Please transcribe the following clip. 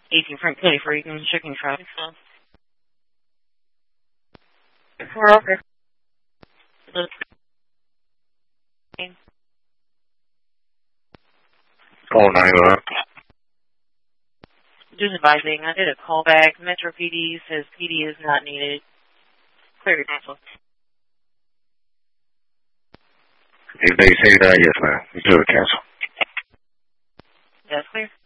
18 Frank Cody for Eaton Shipping Traffic. We're okay. Oh, 911. Just advising, I did a callback. Metro PD says PD is not needed. Clear to cancel. If they say that, yes, ma'am. You do it, cancel. That's clear.